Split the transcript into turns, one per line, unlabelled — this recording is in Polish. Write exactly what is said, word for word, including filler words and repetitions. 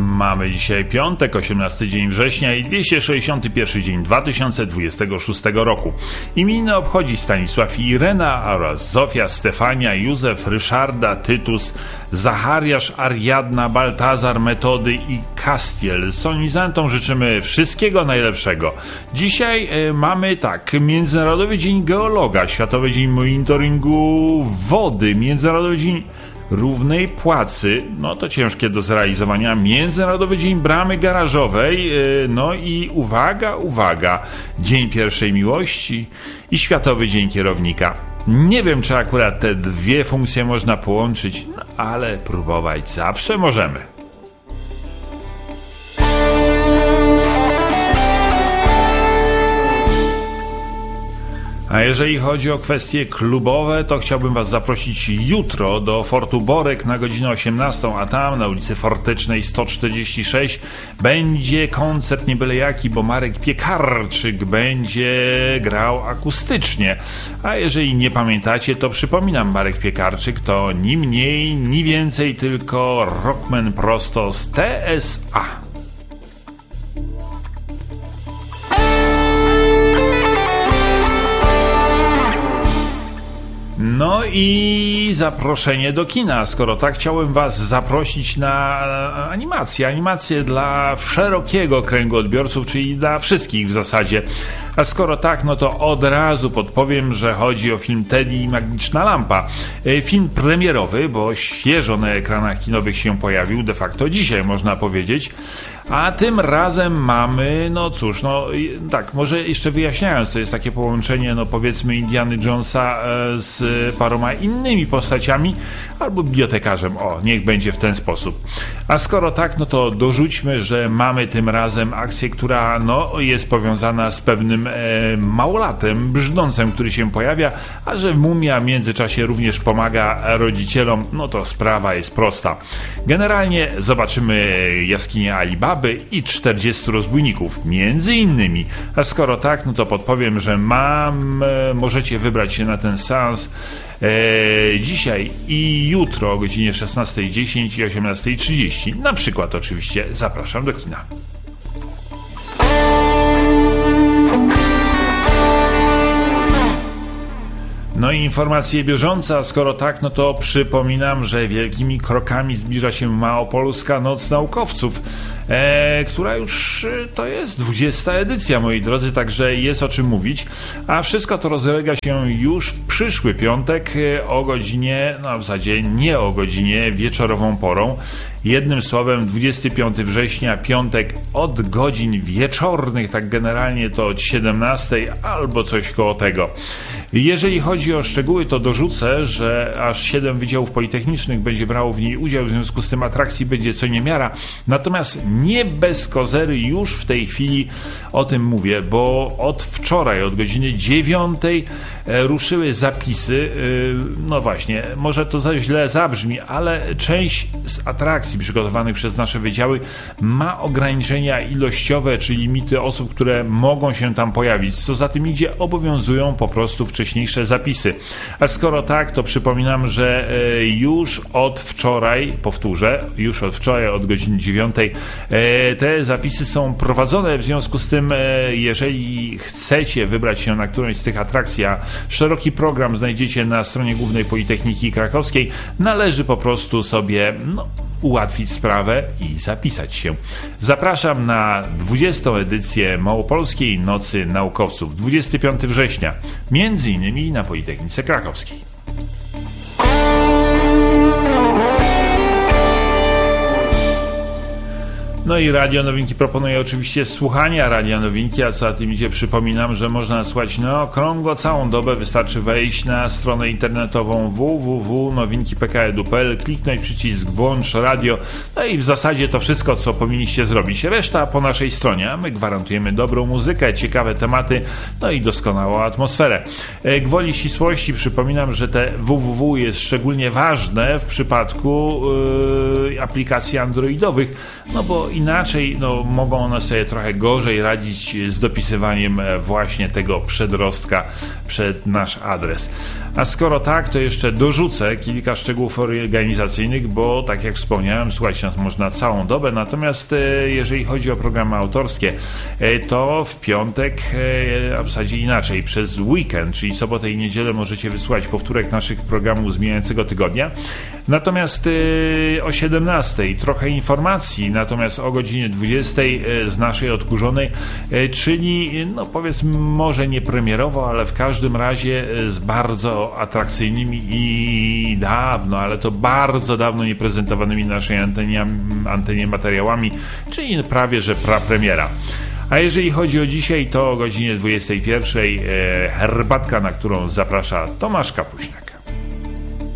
Mamy dzisiaj piątek, osiemnasty dzień września i dwieście sześćdziesiąty pierwszy dzień dwa tysiące dwudziestego szóstego roku. Imieniny obchodzi Stanisław i Irena oraz Zofia, Stefania, Józef, Ryszarda, Tytus, Zachariasz, Ariadna, Baltazar, Metody i Kastiel. Solenizantom życzymy wszystkiego najlepszego. Dzisiaj e, mamy tak, Międzynarodowy Dzień Geologa, Światowy Dzień Monitoringu Wody, Międzynarodowy Dzień Równej Płacy, no to ciężkie do zrealizowania, Międzynarodowy Dzień Bramy Garażowej, no i uwaga, uwaga, Dzień Pierwszej Miłości i Światowy Dzień Kierownika. Nie wiem, czy akurat te dwie funkcje można połączyć, no, ale próbować zawsze możemy. A jeżeli chodzi o kwestie klubowe, to chciałbym Was zaprosić jutro do Fortu Borek na godzinę osiemnastą, a tam na ulicy Fortecznej sto czterdzieści sześć będzie koncert nie byle jaki, bo Marek Piekarczyk będzie grał akustycznie. A jeżeli nie pamiętacie, to przypominam, Marek Piekarczyk to ni mniej, ni więcej, tylko rockman prosto z T S A. No i zaproszenie do kina. Skoro tak, chciałem Was zaprosić na animację. Animację dla szerokiego kręgu odbiorców, czyli dla wszystkich w zasadzie. A skoro tak, no to od razu podpowiem, że chodzi o film Teddy i Magiczna Lampa. Film premierowy, bo świeżo na ekranach kinowych się pojawił, de facto dzisiaj można powiedzieć. A tym razem mamy, no cóż, no tak, może jeszcze wyjaśniając, to jest takie połączenie, no powiedzmy Indiana Jonesa z paroma innymi postaciami, albo bibliotekarzem, o, niech będzie w ten sposób. A skoro tak, no to dorzućmy, że mamy tym razem akcję, która no jest powiązana z pewnym e, małolatem, brzdącem, który się pojawia, a że mumia w międzyczasie również pomaga rodzicielom, no to sprawa jest prosta. Generalnie zobaczymy jaskinię Alibaby i czterdziestu rozbójników, między innymi. A skoro tak, no to podpowiem, że mam, e, możecie wybrać się na ten seans e, dzisiaj i jutro o godzinie szesnastej dziesięć i osiemnastej trzydzieści. Na przykład oczywiście zapraszam do kina. No i informacje bieżące, a skoro tak, no to przypominam, że wielkimi krokami zbliża się Małopolska Noc Naukowców, e, która już to jest dwudziesta edycja, moi drodzy, także jest o czym mówić, a wszystko to rozlega się już w przyszły piątek o godzinie, no w zasadzie nie o godzinie, wieczorową porą. Jednym słowem, dwudziestego piątego września, piątek od godzin wieczornych, tak generalnie to od siedemnastej albo coś koło tego. Jeżeli chodzi o szczegóły, to dorzucę, że aż siedem wydziałów politechnicznych będzie brało w niej udział, w związku z tym atrakcji będzie co niemiara. Natomiast nie bez kozery już w tej chwili o tym mówię, bo od wczoraj, od godziny dziewiątej ruszyły zapisy. No właśnie, może to za źle zabrzmi, ale część z atrakcji przygotowanych przez nasze wydziały ma ograniczenia ilościowe, czyli limity osób, które mogą się tam pojawić. Co za tym idzie, obowiązują po prostu wcześniejsze zapisy. A skoro tak, to przypominam, że już od wczoraj, powtórzę, już od wczoraj od godziny dziewiątej te zapisy są prowadzone, w związku z tym jeżeli chcecie wybrać się na którąś z tych atrakcji, a szeroki program znajdziecie na stronie Głównej Politechniki Krakowskiej, należy po prostu sobie no, ułatwić sprawę i zapisać się. Zapraszam na dwudziestą edycję Małopolskiej Nocy Naukowców, dwudziestego piątego września, między innymi na Politechnice Krakowskiej. No i Radio Nowinki proponuje oczywiście słuchania Radia Nowinki, a co za tym idzie, przypominam, że można słuchać na okrągło całą dobę. Wystarczy wejść na stronę internetową w w w kropka nowinki kropka p k edu kropka p l, kliknąć przycisk włącz radio, no i w zasadzie to wszystko, co powinniście zrobić. Reszta po naszej stronie, a my gwarantujemy dobrą muzykę, ciekawe tematy, no i doskonałą atmosferę. Gwoli ścisłości przypominam, że te w w w jest szczególnie ważne w przypadku yy, aplikacji androidowych, no bo inaczej no, mogą one sobie trochę gorzej radzić z dopisywaniem właśnie tego przedrostka przed nasz adres. A skoro tak, to jeszcze dorzucę kilka szczegółów organizacyjnych, bo tak jak wspomniałem, słuchać nas można całą dobę, natomiast jeżeli chodzi o programy autorskie, to w piątek, a w zasadzie inaczej, przez weekend, czyli sobotę i niedzielę możecie wysłuchać powtórek naszych programów z mijającego tygodnia. Natomiast o siedemnastej trochę informacji, natomiast o godzinie dwudziestej z naszej odkurzonej, czyli no powiedzmy może nie premierowo, ale w każdym razie z bardzo atrakcyjnymi i dawno, ale to bardzo dawno nieprezentowanymi na naszej antenie, antenie materiałami, czyli prawie że prapremiera. A jeżeli chodzi o dzisiaj, to o godzinie dwudziestej pierwszej herbatka, na którą zaprasza Tomasz Kapuśniak.